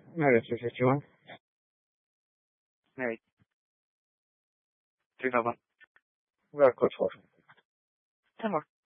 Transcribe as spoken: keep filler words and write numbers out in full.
Merece seçiyorum. Ναι. Τρεις να πάνε. Ver coșor. Tamam.